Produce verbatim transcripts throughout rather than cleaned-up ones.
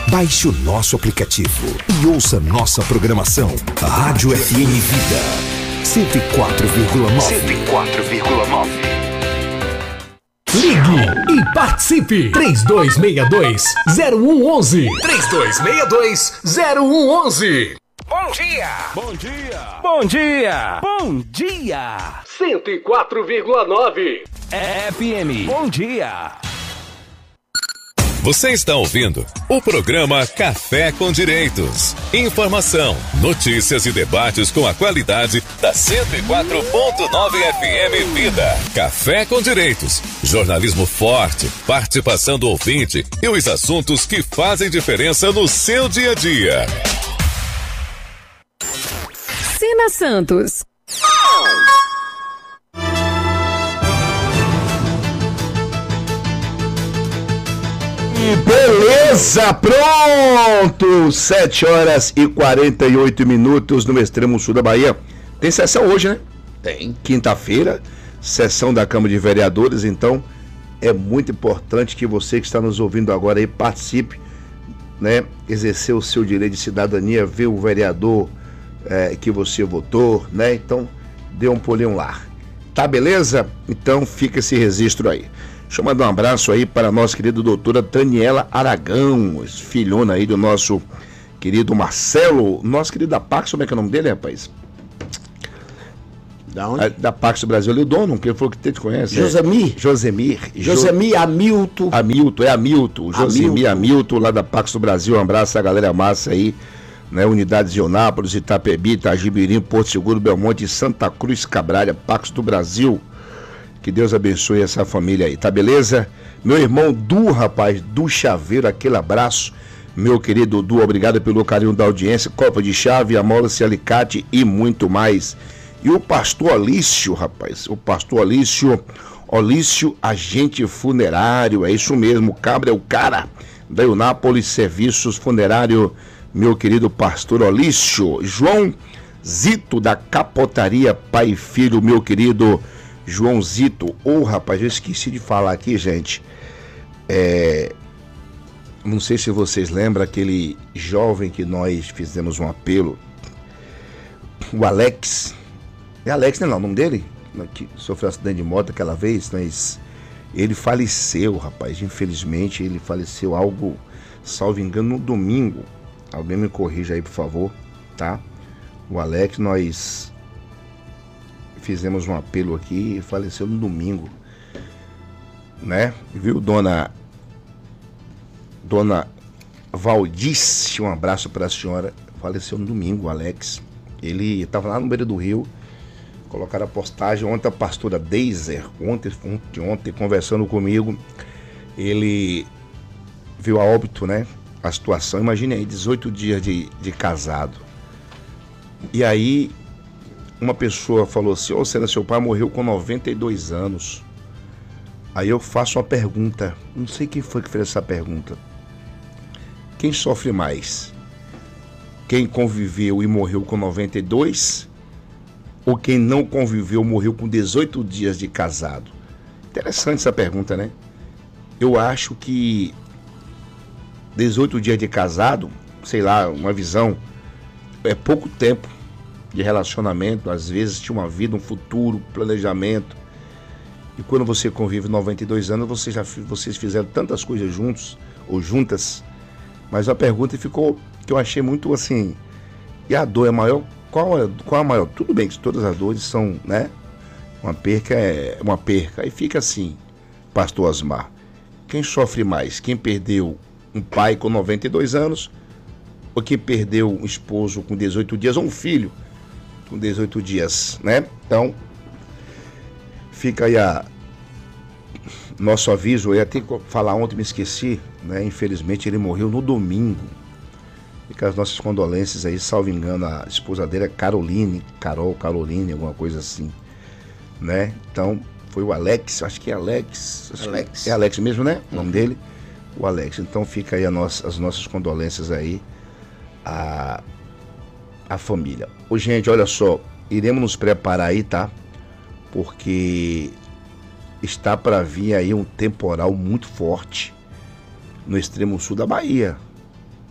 Baixe o nosso aplicativo e ouça nossa programação. Rádio F M Vida cento e quatro vírgula nove. cento e quatro vírgula nove. Ligue e participe. três dois seis dois, zero um um um. três dois seis dois, zero um um um. Bom dia! Bom dia! Bom dia! Bom dia! cento e quatro vírgula nove. F M. Bom dia! Você está ouvindo o programa Café com Direitos. Informação, notícias e debates com a qualidade da cento e quatro ponto nove F M Vida. Café com Direitos. Jornalismo forte, participação do ouvinte e os assuntos que fazem diferença no seu dia a dia. Sina Santos. Beleza, pronto! sete horas e quarenta e oito minutos no extremo sul da Bahia. Tem sessão hoje, né? Tem. Quinta-feira, sessão da Câmara de Vereadores, então é muito importante que você que está nos ouvindo agora aí participe, né? Exercer o seu direito de cidadania, ver o vereador é, que você votou, né? Então, dê um pulinho lá. Tá beleza? Então fica esse registro aí. Deixa eu mandar um abraço aí para a nossa querida doutora Daniela Aragão, filhona aí do nosso querido Marcelo, nosso querido da Pax, como é que é o nome dele, rapaz? Da onde? Da Pax Brasil, ele é o dono, que ele falou que te conhece. Josemir. É. Josemir. Josemir jo... Hamilton. Hamilton, é Hamilton. Josemir Hamilton, lá da Pax do Brasil, um abraço a galera massa aí, né? Unidades de Eunápolis, Itapebi, Itagibirim, Porto Seguro, Belmonte, Santa Cruz, Cabralha, Pax do Brasil. Que Deus abençoe essa família aí, tá beleza? Meu irmão Du, rapaz, Du Chaveiro, aquele abraço. Meu querido Du, obrigado pelo carinho da audiência. Copa de chave, amóla-se, alicate e muito mais. E o pastor Olício, rapaz, o pastor Olício, Olício, agente funerário, é isso mesmo, cabra é o cara da Eunápolis Serviços Funerário, meu querido pastor Olício. João Zito, da Capotaria Pai e Filho, meu querido João Zito. Ô, oh, rapaz, eu esqueci de falar aqui, gente. É... Não sei se vocês lembram aquele jovem que nós fizemos um apelo. O Alex. É Alex, né? Não, o nome dele? Que sofreu um acidente de moto aquela vez, mas ele faleceu, rapaz. Infelizmente, ele faleceu algo, salvo engano, no domingo. Alguém me corrija aí, por favor, tá? O Alex, nós fizemos um apelo aqui e faleceu no domingo, né? Viu, dona Dona Valdice, um abraço para a senhora, faleceu no domingo, o Alex. Ele estava lá no beira do rio, colocaram a postagem, ontem a pastora Deiser, ontem, ontem, ontem, conversando comigo, ele viu a óbito, né? A situação, imagine aí, dezoito dias de, de casado. E aí uma pessoa falou assim: ô, Sena, seu pai morreu com noventa e dois anos. Aí eu faço uma pergunta, não sei quem foi que fez essa pergunta. Quem sofre mais? Quem conviveu e morreu com noventa e dois? Ou quem não conviveu, morreu com dezoito dias de casado? Interessante essa pergunta, né? Eu acho que dezoito dias de casado, sei lá, uma visão, é pouco tempo de relacionamento, às vezes tinha uma vida, um futuro, planejamento. E quando você convive noventa e dois anos, vocês, já, vocês fizeram tantas coisas juntos, ou juntas. Mas a pergunta ficou, que eu achei muito assim, e a dor é maior? Qual é, qual é a maior? Tudo bem que todas as dores são, né? Uma perca é uma perca. Aí fica assim, pastor Osmar, quem sofre mais? Quem perdeu um pai com noventa e dois anos, ou quem perdeu um esposo com dezoito dias, ou um filho com dezoito dias, né? Então, fica aí a nosso aviso. Eu ia ter que falar ontem, me esqueci, né? Infelizmente ele morreu no domingo. Fica as nossas condolências aí, salvo engano, a esposa dele é Caroline, Carol, Caroline, alguma coisa assim, né? Então, foi o Alex, acho que é Alex. Alex. É Alex mesmo, né? O nome dele? O Alex. Então fica aí a nossa, as nossas condolências aí a, a família. Ô, gente, olha só, iremos nos preparar aí, tá? Porque está para vir aí um temporal muito forte no extremo sul da Bahia.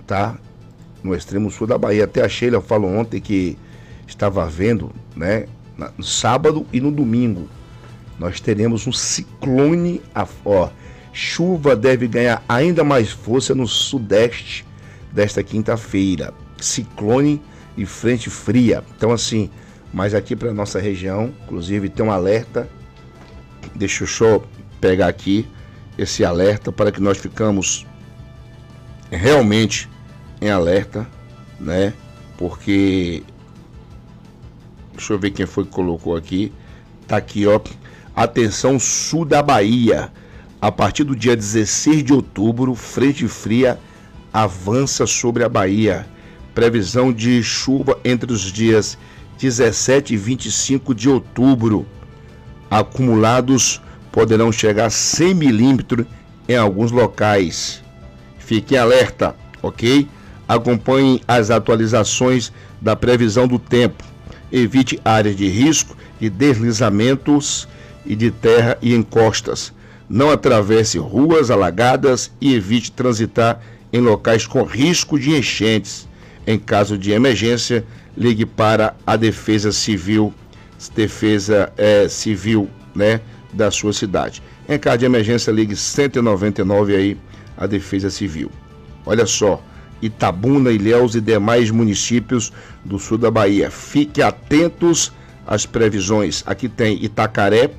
tá? No extremo sul da Bahia. Até a Sheila falou ontem que estava vendo, né? No sábado e no domingo. Nós teremos um ciclone, ó, chuva deve ganhar ainda mais força no sudeste desta quinta-feira. Ciclone e frente fria. Então assim, mas aqui para nossa região, inclusive tem um alerta. Deixa eu só pegar aqui esse alerta para que nós ficamos realmente em alerta, né? Porque deixa eu ver quem foi que colocou aqui. Tá aqui, ó. Atenção, sul da Bahia. A partir do dia dezesseis de outubro, frente fria avança sobre a Bahia. Previsão de chuva entre os dias dezessete e vinte e cinco de outubro. Acumulados poderão chegar a cem milímetros em alguns locais. Fiquem alerta, ok? Acompanhem as atualizações da previsão do tempo. Evite áreas de risco de deslizamentos e de terra e encostas. Não atravesse ruas alagadas e evite transitar em locais com risco de enchentes. Em caso de emergência, ligue para a Defesa Civil, Defesa é, Civil, né, da sua cidade. Em caso de emergência, ligue cento e noventa e nove aí, a Defesa Civil. Olha só, Itabuna, Ilhéus e demais municípios do sul da Bahia. Fiquem atentos às previsões. Aqui tem Itacaré,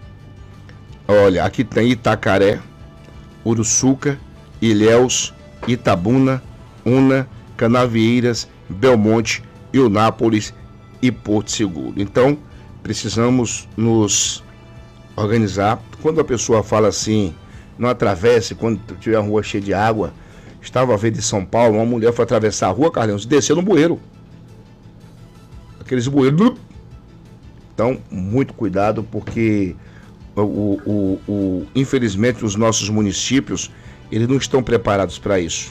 olha, aqui tem Itacaré, Uruçuca, Ilhéus, Itabuna, Una, Canavieiras, Belmonte, Eunápolis e Porto Seguro. Então, precisamos nos organizar. Quando a pessoa fala assim, não atravesse, quando tiver a rua cheia de água, estava a ver de São Paulo, uma mulher foi atravessar a rua, Carlinhos, e desceu no bueiro. Aqueles bueiros. Então, muito cuidado, porque o, o, o, infelizmente os nossos municípios, eles não estão preparados para isso.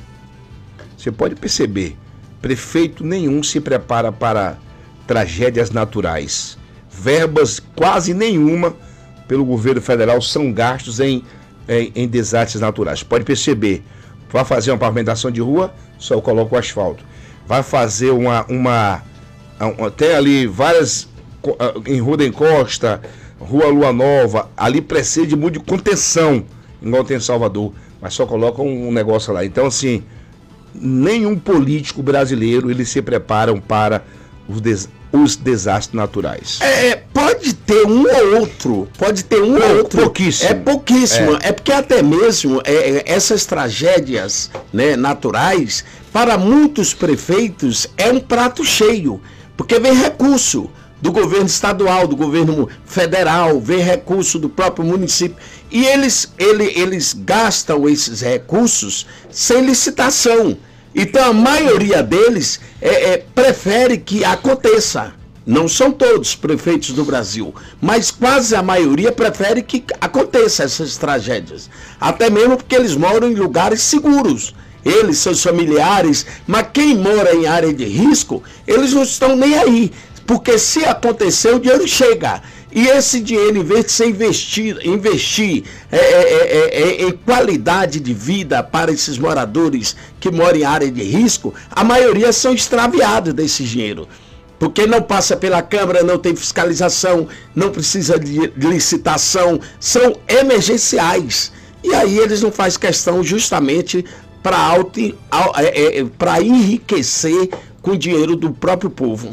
Você pode perceber, prefeito nenhum se prepara para tragédias naturais. Verbas quase nenhuma pelo governo federal são gastos em, em, em desastres naturais. Pode perceber, vai fazer uma pavimentação de rua, só coloca o asfalto. Vai fazer uma, uma, uma tem ali várias, em Rua da Encosta, Rua Lua Nova, ali precisa de muito de contenção, igual tem em Salvador, mas só coloca um, um negócio lá. Então assim, nenhum político brasileiro, eles se preparam para os, des, os desastres naturais. É, pode ter um ou outro, pode ter um ou outro. Pouquíssimo. É pouquíssimo, é, é porque até mesmo é, essas tragédias, né, naturais, para muitos prefeitos é um prato cheio, porque vem recurso do governo estadual, do governo federal, vem recurso do próprio município, e eles, ele, eles gastam esses recursos sem licitação. Então a maioria deles é, é, prefere que aconteça. Não são todos prefeitos do Brasil, mas quase a maioria prefere que aconteça essas tragédias. Até mesmo porque eles moram em lugares seguros. Eles, seus familiares, mas quem mora em área de risco, eles não estão nem aí. Porque se acontecer, o dinheiro chega. E esse dinheiro, em vez de ser investido, investir é, é, é, em qualidade de vida para esses moradores que moram em área de risco, a maioria são extraviados desse dinheiro. Porque não passa pela Câmara, não tem fiscalização, não precisa de licitação, são emergenciais. E aí eles não fazem questão justamente para é, é, para enriquecer com o dinheiro do próprio povo.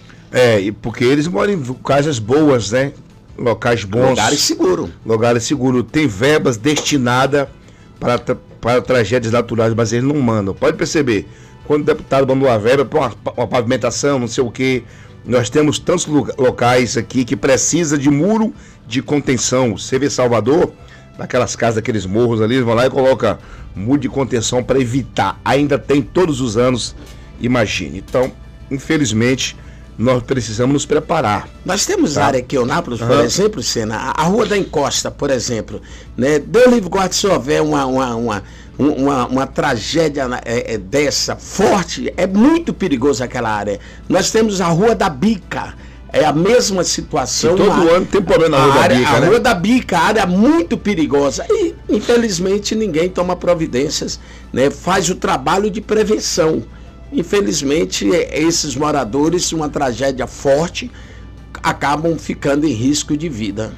É, porque eles moram em casas boas, né? Locais bons. Lugares seguros. Lugares seguros. Tem verbas destinadas para, para tragédias naturais, mas eles não mandam. Pode perceber, quando o deputado manda uma verba para uma, uma pavimentação, não sei o quê, nós temos tantos locais aqui que precisa de muro de contenção. Você vê Salvador, naquelas casas, aqueles morros ali, eles vão lá e colocam muro de contenção para evitar. Ainda tem todos os anos, imagine. Então, infelizmente, nós precisamos nos preparar. Nós temos tá? área aqui, Eunápolis, por uhum. exemplo, Sena, a Rua da Encosta, por exemplo, né? Deus livre guarde se houver uma, uma, uma, uma, uma tragédia é, é, dessa, forte, é muito perigoso aquela área. Nós temos a Rua da Bica, é a mesma situação. E todo a, ano tem problema na a Rua da área, Bica, a né? Rua da Bica, a área muito perigosa. E, infelizmente, ninguém toma providências, né? Faz o trabalho de prevenção. Infelizmente, esses moradores, uma tragédia forte, acabam ficando em risco de vida.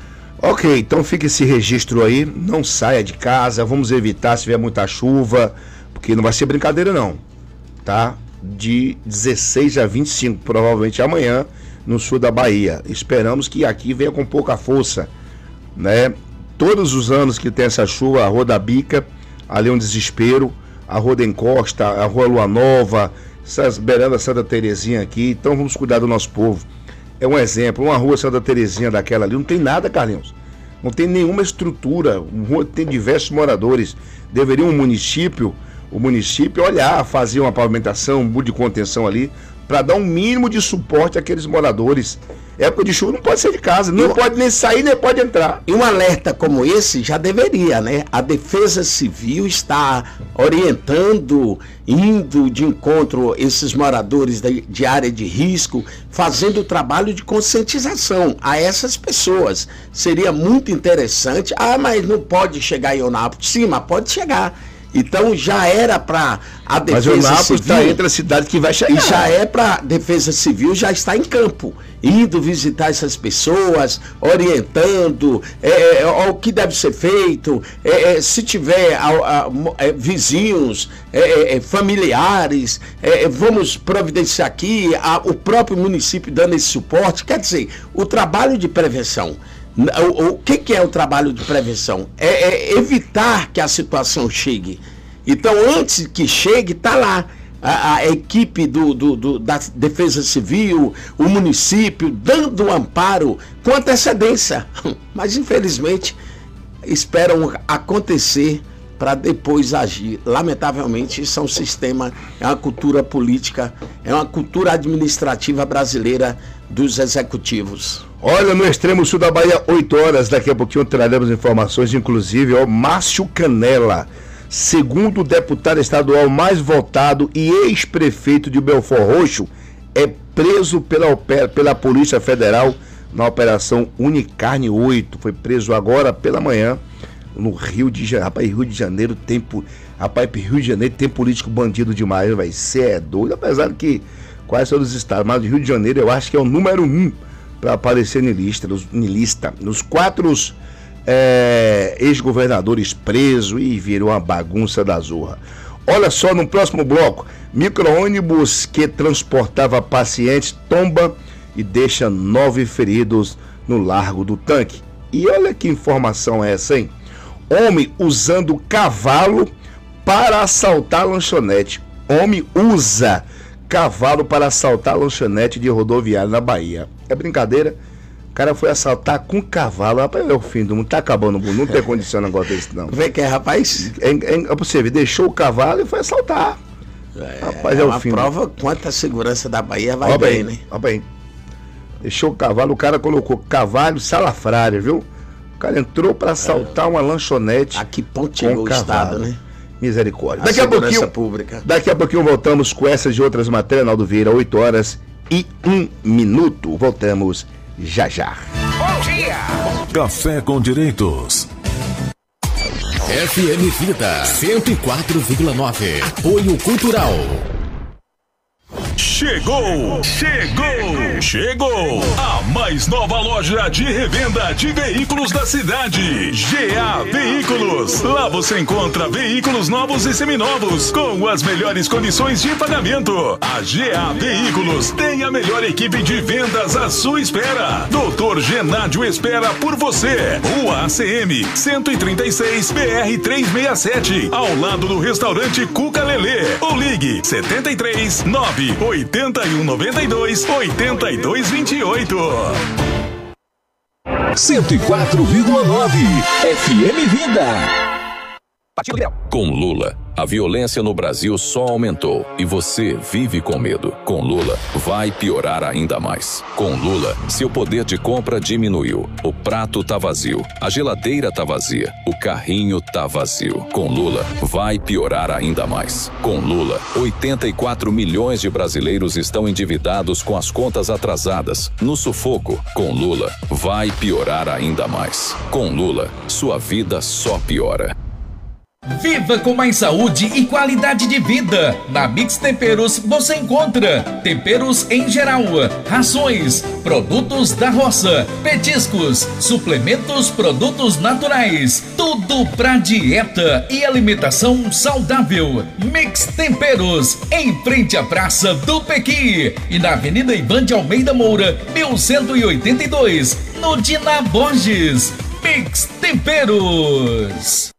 Ok, então fica esse registro aí, não saia de casa, vamos evitar se vier muita chuva, porque não vai ser brincadeira não, tá? De dezesseis a vinte e cinco, provavelmente amanhã, no sul da Bahia. Esperamos que aqui venha com pouca força, né? Todos os anos que tem essa chuva, a Rua da Bica, ali é um desespero, a Rua da Encosta, a Rua Lua Nova, essas beirando a Santa Terezinha aqui, então vamos cuidar do nosso povo. É um exemplo, uma rua Santa Terezinha daquela ali, não tem nada, Carlinhos. Não tem nenhuma estrutura, uma rua tem diversos moradores. Deveria um município, o município olhar, fazer uma pavimentação, um muro de contenção ali, para dar um mínimo de suporte àqueles moradores. Época de chuva não pode sair de casa, não pode nem sair, nem pode entrar. E um alerta como esse já deveria, né? A Defesa Civil está orientando, indo de encontro esses moradores de, de área de risco, fazendo o trabalho de conscientização a essas pessoas. Seria muito interessante. Ah, mas não pode chegar em Eunápolis. Sim, mas pode chegar. Então já era para a Defesa Civil. Mas Eunápolis está entre as cidades que vai chegar. E já é para a Defesa Civil, já está em campo, indo visitar essas pessoas, orientando é, é, o que deve ser feito, é, é, se tiver a, a, é, vizinhos, é, é, familiares, é, vamos providenciar aqui, a, o próprio município dando esse suporte. Quer dizer, o trabalho de prevenção. O, o que, que é o trabalho de prevenção? É, é evitar que a situação chegue. Então, antes que chegue, está lá a, a equipe do, do, do, da Defesa Civil, o município, dando amparo com antecedência. Mas, infelizmente, esperam acontecer para depois agir. Lamentavelmente, isso é um sistema, é uma cultura política, é uma cultura administrativa brasileira dos executivos. Olha, no extremo sul da Bahia, oito horas, daqui a pouquinho traremos informações, inclusive, ó, Márcio Canela, segundo deputado estadual mais votado e ex-prefeito de Belford Roxo, é preso pela, pela Polícia Federal na Operação Unicarne oito, foi preso agora pela manhã, no Rio de Janeiro. Rapaz, Rio de Janeiro tem, rapaz, Rio de Janeiro tem político bandido demais, vai ser é doido, apesar de que quase todos os estados, mas o Rio de Janeiro eu acho que é o número um para aparecer em lista, nos, em lista. Nos quatro é, ex-governadores presos e virou uma bagunça da zorra. Olha só, no próximo bloco, micro-ônibus que transportava pacientes tomba e deixa nove feridos no Largo do Tanque. E olha que informação é essa, hein? Homem usando cavalo para assaltar lanchonete. Homem usa cavalo para assaltar lanchonete de rodoviária na Bahia. É brincadeira? O cara foi assaltar com cavalo. Rapaz, é o fim do mundo. Tá acabando o mundo. Não tem condição um negócio desse, não. Vê que é, rapaz? É, é, é possível. Deixou o cavalo e foi assaltar. É, rapaz, é, é o fim. Prova quanto a segurança da Bahia vai ó bem, bem, né? Ó bem. Deixou o cavalo. O cara colocou cavalo salafrária, viu? O cara entrou para assaltar é. uma lanchonete. A que ponto chegou o Estado, né? Misericórdia. A daqui a pouquinho, pública. Daqui a pouquinho voltamos com essas e outras matérias, Naldo Vieira, oito horas e um minuto. Voltamos já já. Bom dia! Café com Direitos. F M Vida cento e quatro vírgula nove. Apoio Cultural. Chegou, chegou, chegou a mais nova loja de revenda de veículos da cidade, G A Veículos. Lá você encontra veículos novos e seminovos com as melhores condições de pagamento. A G A Veículos tem a melhor equipe de vendas à sua espera. Doutor Genádio espera por você. Rua A C M cento e trinta e seis, B R trezentos e sessenta e sete, ao lado do restaurante Cuca Lelê. Ou ligue setenta e três, nove oitenta e um, noventa e dois, oitenta e dois, vinte e oito. cento e quatro vírgula nove F M Vida. Partido Liberal. Com Lula, a violência no Brasil só aumentou e você vive com medo. Com Lula, vai piorar ainda mais. Com Lula, seu poder de compra diminuiu. O prato tá vazio, a geladeira tá vazia, o carrinho tá vazio. Com Lula, vai piorar ainda mais. Com Lula, oitenta e quatro milhões de brasileiros estão endividados com as contas atrasadas, no sufoco. Com Lula, vai piorar ainda mais. Com Lula, sua vida só piora. Viva com mais saúde e qualidade de vida. Na Mix Temperos você encontra temperos em geral, rações, produtos da roça, petiscos, suplementos, produtos naturais, tudo pra dieta e alimentação saudável. Mix Temperos, em frente à Praça do Pequi e na Avenida Ivan de Almeida Moura, mil cento e oitenta e dois, no Dina Borges. Mix Temperos.